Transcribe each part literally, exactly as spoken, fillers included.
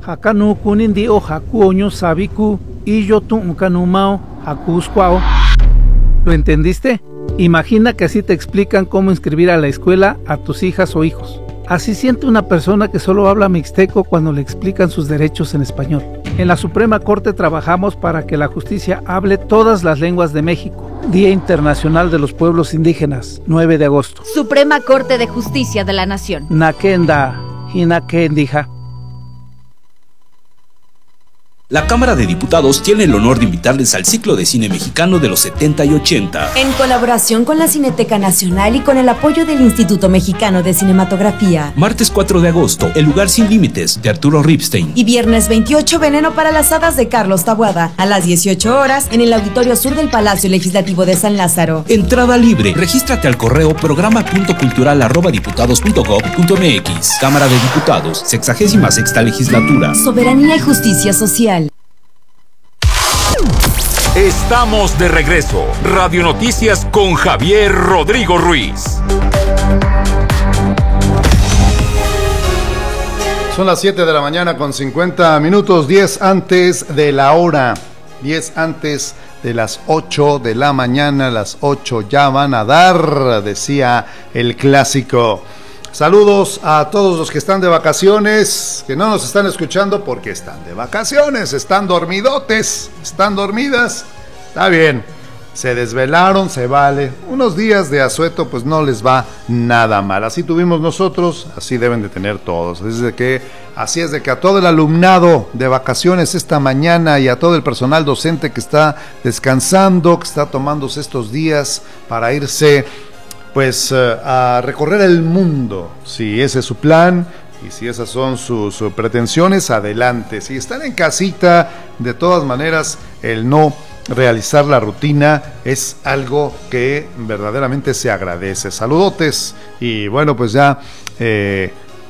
Hakanu kunindi o haku oño sabiku y yo tu mao hakusquao. ¿Lo entendiste? Imagina que así te explican cómo inscribir a la escuela a tus hijas o hijos. Así siente una persona que solo habla mixteco cuando le explican sus derechos en español. En la Suprema Corte trabajamos para que la justicia hable todas las lenguas de México. Día Internacional de los Pueblos Indígenas, nueve de agosto. Suprema Corte de Justicia de la Nación. Nakenda, Hinakendija. La Cámara de Diputados tiene el honor de invitarles al ciclo de cine mexicano de los setenta y ochenta. En colaboración con la Cineteca Nacional y con el apoyo del Instituto Mexicano de Cinematografía. Martes cuatro de agosto, El lugar sin límites, de Arturo Ripstein. Y viernes veintiocho, Veneno para las hadas, de Carlos Taboada, a las dieciocho horas, en el Auditorio Sur del Palacio Legislativo de San Lázaro. Entrada libre. Regístrate al correo programa punto cultural arroba diputados punto gob punto mx. Cámara de Diputados, sexagésima sexta legislatura. Soberanía y justicia social. Estamos de regreso. Radio Noticias con Javier Rodrigo Ruiz. Son las siete de la mañana con cincuenta minutos, diez antes de la hora, diez antes de las ocho de la mañana, las ocho ya van a dar, decía el clásico. Saludos a todos los que están de vacaciones, que no nos están escuchando porque están de vacaciones, están dormidotes, están dormidas. Está bien, se desvelaron, se vale. Unos días de asueto pues no les va nada mal. Así tuvimos nosotros, así deben de tener todos. Así es de que, así es de que a todo el alumnado de vacaciones esta mañana y a todo el personal docente que está descansando, que está tomándose estos días para irse pues uh, a recorrer el mundo, si ese es su plan y si esas son sus, sus pretensiones, adelante. Si están en casita, de todas maneras, el no realizar la rutina es algo que verdaderamente se agradece. Saludotes y bueno, pues ya eh,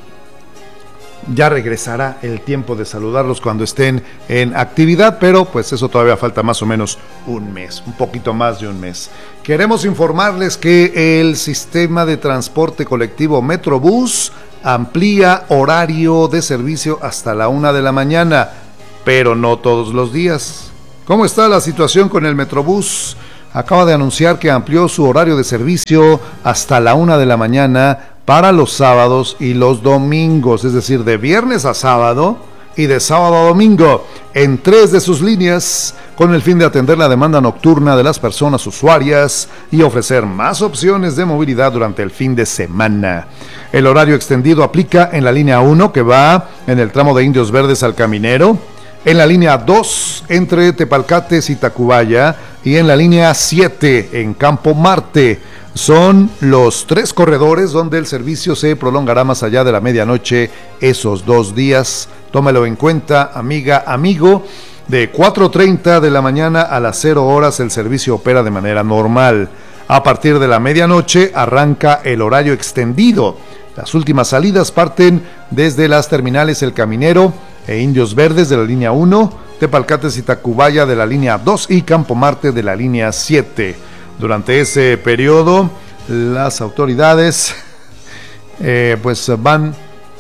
ya regresará el tiempo de saludarlos cuando estén en actividad, pero pues eso todavía falta más o menos un mes, un poquito más de un mes. Queremos informarles que el sistema de transporte colectivo Metrobús amplía horario de servicio hasta la una de la mañana, pero no todos los días. ¿Cómo está la situación con el Metrobús? Acaba de anunciar que amplió su horario de servicio hasta la una de la mañana para los sábados y los domingos, es decir, de viernes a sábado y de sábado a domingo, en tres de sus líneas, con el fin de atender la demanda nocturna de las personas usuarias y ofrecer más opciones de movilidad durante el fin de semana. El horario extendido aplica en la línea uno, que va en el tramo de Indios Verdes al Caminero, en la línea dos entre Tepalcates y Tacubaya, y en la línea siete en Campo Marte. Son los tres corredores donde el servicio se prolongará más allá de la medianoche esos dos días. Tómelo en cuenta, amiga, amigo. De cuatro treinta de la mañana a las cero horas el servicio opera de manera normal. A partir de la medianoche arranca el horario extendido. Las últimas salidas parten desde las terminales El Caminero e Indios Verdes de la línea uno, Tepalcates y Tacubaya de la línea dos y Campo Marte de la línea siete. Durante ese periodo, las autoridades eh, pues van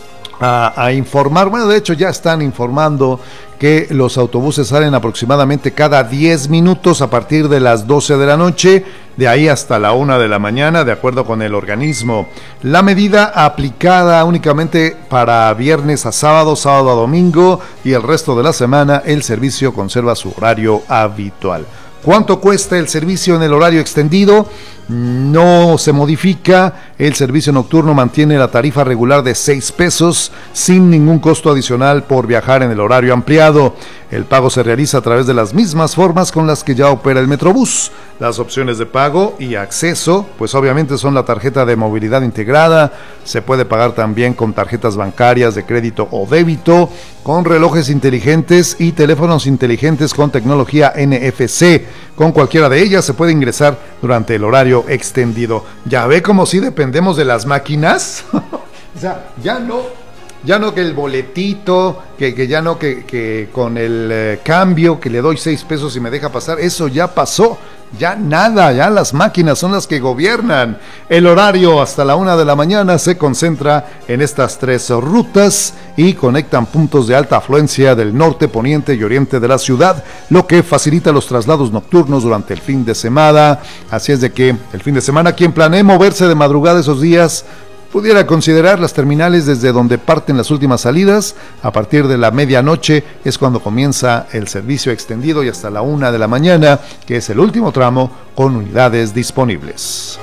a, a informar, bueno, de hecho ya están informando que los autobuses salen aproximadamente cada diez minutos a partir de las doce de la noche, de ahí hasta la una de la mañana, de acuerdo con el organismo. La medida aplicada únicamente para viernes a sábado, sábado a domingo, y el resto de la semana el servicio conserva su horario habitual. ¿Cuánto cuesta el servicio en el horario extendido? No se modifica. El servicio nocturno mantiene la tarifa regular de seis pesos sin ningún costo adicional por viajar en el horario ampliado. El pago se realiza a través de las mismas formas con las que ya opera el Metrobús. Las opciones de pago y acceso, pues obviamente son la tarjeta de movilidad integrada. Se puede pagar también con tarjetas bancarias de crédito o débito, con relojes inteligentes y teléfonos inteligentes con tecnología N F C. Con cualquiera de ellas se puede ingresar durante el horario extendido. ¿Ya ve cómo sí dependemos de las máquinas? O sea, ya no... Ya no que el boletito, que, que ya no que, que con el eh, cambio que le doy seis pesos y me deja pasar, eso ya pasó. ya nada, ya las máquinas son las que gobiernan. El horario hasta la una de la mañana se concentra en estas tres rutas y conectan puntos de alta afluencia del norte, poniente y oriente de la ciudad, lo que facilita los traslados nocturnos durante el fin de semana. Así es de que el fin de semana, quien planee moverse de madrugada esos días, pudiera considerar las terminales desde donde parten las últimas salidas. A partir de la medianoche es cuando comienza el servicio extendido y hasta la una de la mañana, que es el último tramo con unidades disponibles.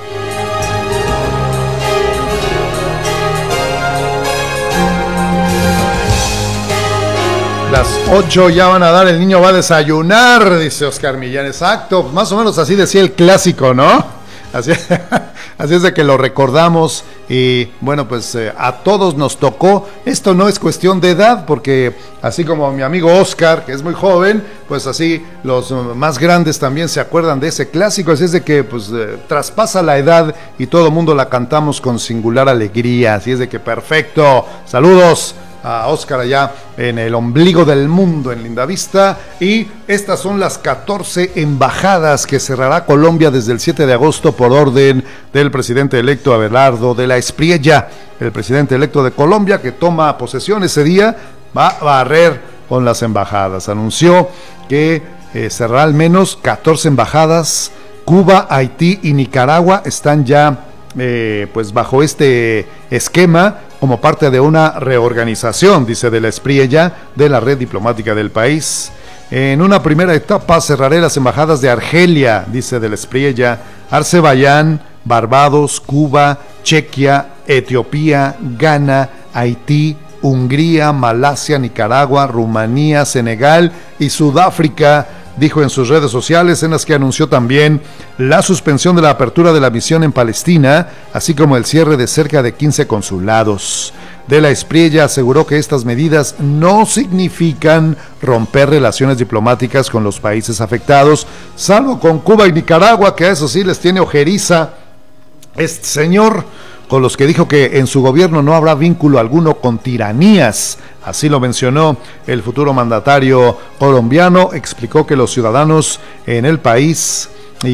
Las ocho ya van a dar, el niño va a desayunar, dice Oscar Millán. Exacto, más o menos así decía el clásico, ¿no? Así, así es de que lo recordamos y bueno, pues eh, a todos nos tocó. Esto no es cuestión de edad, porque así como mi amigo Oscar, que es muy joven, pues así los más grandes también se acuerdan de ese clásico. Así es de que pues eh, traspasa la edad y todo el mundo la cantamos con singular alegría. Así es de que perfecto. Saludos a Oscar allá en el ombligo del mundo, en Lindavista. Y estas son las catorce embajadas que cerrará Colombia desde el siete de agosto por orden del presidente electo Abelardo de la Espriella. El presidente electo de Colombia, que toma posesión ese día, va a barrer con las embajadas. Anunció que eh, cerrará al menos catorce embajadas. Cuba, Haití y Nicaragua están ya eh, pues bajo este esquema como parte de una reorganización, dice de la Espriella, de la red diplomática del país. En una primera etapa cerraré las embajadas de Argelia, dice de la Espriella, Azerbaiyán, Barbados, Cuba, Chequia, Etiopía, Ghana, Haití, Hungría, Malasia, Nicaragua, Rumanía, Senegal y Sudáfrica, dijo en sus redes sociales, en las que anunció también la suspensión de la apertura de la misión en Palestina, así como el cierre de cerca de quince consulados. De la Espriella aseguró que estas medidas no significan romper relaciones diplomáticas con los países afectados, salvo con Cuba y Nicaragua, que a eso sí les tiene ojeriza este señor, con los que dijo que en su gobierno no habrá vínculo alguno con tiranías. Así lo mencionó el futuro mandatario colombiano. Explicó que los ciudadanos en el país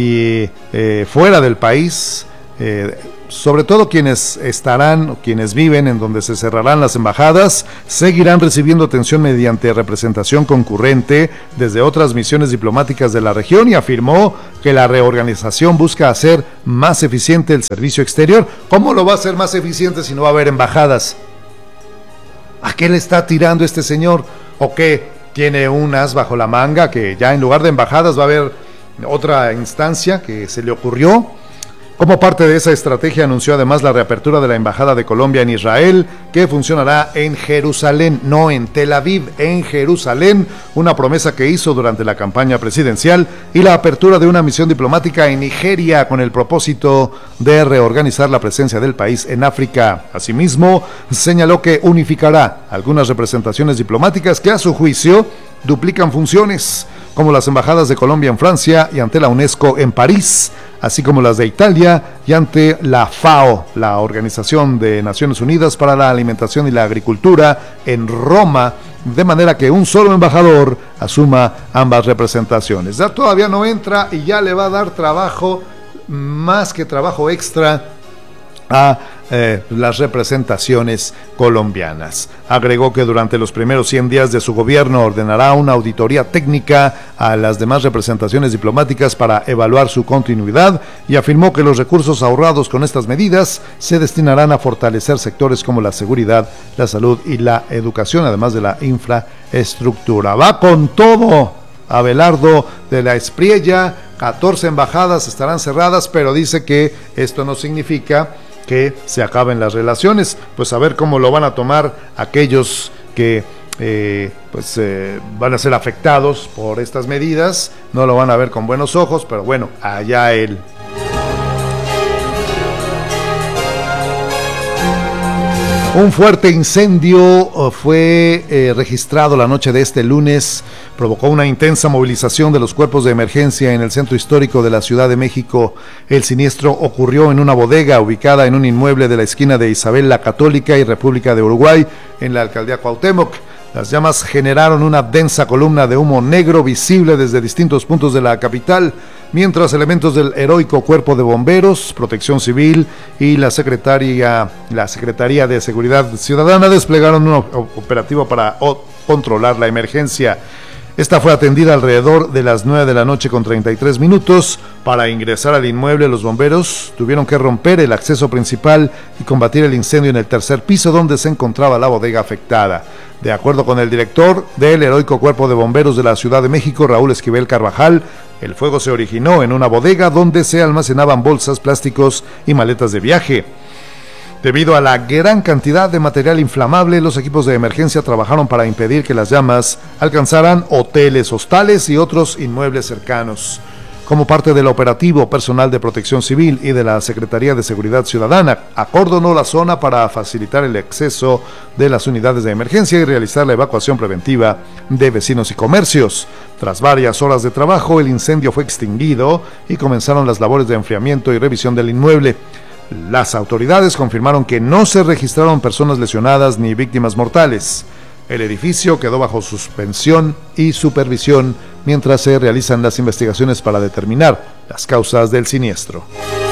y eh, fuera del país, eh, sobre todo quienes estarán, quienes viven en donde se cerrarán las embajadas, seguirán recibiendo atención mediante representación concurrente desde otras misiones diplomáticas de la región, y afirmó que la reorganización busca hacer más eficiente el servicio exterior. ¿Cómo lo va a hacer más eficiente si no va a haber embajadas? ¿A qué le está tirando este señor? ¿O qué? ¿Tiene un as bajo la manga que ya en lugar de embajadas va a haber otra instancia que se le ocurrió? Como parte de esa estrategia, anunció además la reapertura de la Embajada de Colombia en Israel, que funcionará en Jerusalén, no en Tel Aviv, en Jerusalén, una promesa que hizo durante la campaña presidencial, y la apertura de una misión diplomática en Nigeria con el propósito de reorganizar la presencia del país en África. Asimismo, señaló que unificará algunas representaciones diplomáticas que a su juicio duplican funciones, como las embajadas de Colombia en Francia y ante la UNESCO en París, así como las de Italia y ante la FAO, la Organización de Naciones Unidas para la Alimentación y la Agricultura, en Roma, de manera que un solo embajador asuma ambas representaciones. Ya todavía no entra y ya le va a dar trabajo, más que trabajo extra, a eh, las representaciones colombianas. Agregó que durante los primeros cien días de su gobierno ordenará una auditoría técnica a las demás representaciones diplomáticas para evaluar su continuidad, y afirmó que los recursos ahorrados con estas medidas se destinarán a fortalecer sectores como la seguridad, la salud y la educación, además de la infraestructura. Va con todo Abelardo de la Espriella. catorce embajadas estarán cerradas, pero dice que esto no significa que se acaben las relaciones. Pues a ver cómo lo van a tomar aquellos que eh, pues eh, van a ser afectados por estas medidas. No lo van a ver con buenos ojos, pero bueno, allá él. Un fuerte incendio fue eh, registrado la noche de este lunes, provocó una intensa movilización de los cuerpos de emergencia en el centro histórico de la Ciudad de México. El siniestro ocurrió en una bodega ubicada en un inmueble de la esquina de Isabel la Católica y República de Uruguay, en la alcaldía Cuauhtémoc. Las llamas generaron una densa columna de humo negro visible desde distintos puntos de la capital. mientras elementos del heroico Cuerpo de Bomberos, Protección Civil y la Secretaría, la Secretaría de Seguridad Ciudadana desplegaron un operativo para controlar la emergencia. Esta fue atendida alrededor de las nueve de la noche con treinta y tres minutos. Para ingresar al inmueble, los bomberos tuvieron que romper el acceso principal y combatir el incendio en el tercer piso donde se encontraba la bodega afectada. De acuerdo con el director del heroico Cuerpo de Bomberos de la Ciudad de México, Raúl Esquivel Carvajal, el fuego se originó en una bodega donde se almacenaban bolsas, plásticos y maletas de viaje. Debido a la gran cantidad de material inflamable, los equipos de emergencia trabajaron para impedir que las llamas alcanzaran hoteles, hostales y otros inmuebles cercanos. Como parte del operativo, personal de Protección Civil y de la Secretaría de Seguridad Ciudadana acordonó la zona para facilitar el acceso de las unidades de emergencia y realizar la evacuación preventiva de vecinos y comercios. Tras varias horas de trabajo, el incendio fue extinguido y comenzaron las labores de enfriamiento y revisión del inmueble. Las autoridades confirmaron que no se registraron personas lesionadas ni víctimas mortales. El edificio quedó bajo suspensión y supervisión mientras se realizan las investigaciones para determinar las causas del siniestro.